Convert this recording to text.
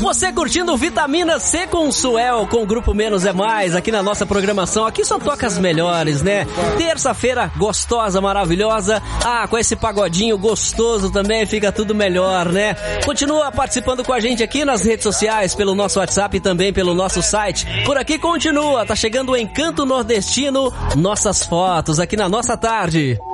Você curtindo Vitamina C com Suel, com o Grupo Menos é Mais, aqui na nossa programação. Aqui só toca as melhores, né? Terça-feira gostosa, maravilhosa. Com esse pagodinho gostoso também fica tudo melhor, né? Continua participando com a gente aqui nas redes sociais, pelo nosso WhatsApp e também pelo nosso site. Por aqui continua, tá chegando o Encanto Nordestino, nossas fotos aqui na nossa tarde.